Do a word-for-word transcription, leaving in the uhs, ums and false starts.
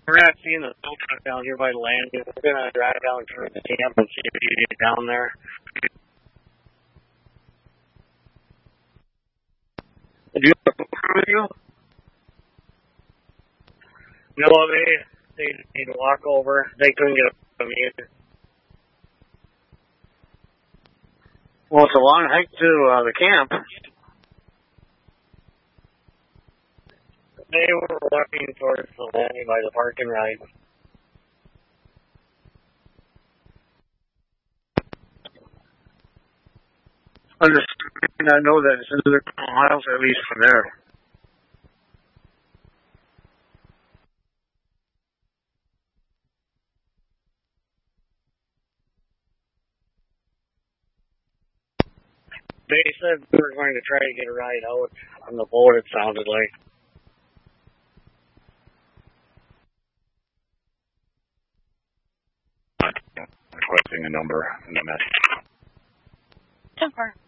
We're not seeing the tow truck down here by the landing. We're going to drive down to the camp and see if you get down there. Do you have a crew with you? No, they, they need to walk over. They couldn't get up me either. Well, it's a long hike to uh, the camp. They were walking towards the landing by the park and ride. Understand, I know that it's another couple miles at least from there. They said we were going to try to get a ride out on the boat, it sounded like. Requesting a number in the message. ten four.